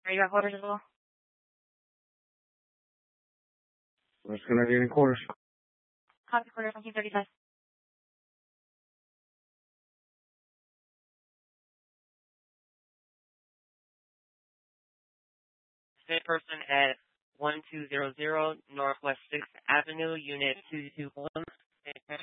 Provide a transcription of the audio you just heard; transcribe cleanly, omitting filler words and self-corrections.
Are you at quarters as well? We're just gonna be in quarters. Copy quarters, 1935. Stay person at 1200 Northwest 6th Avenue, Unit 221.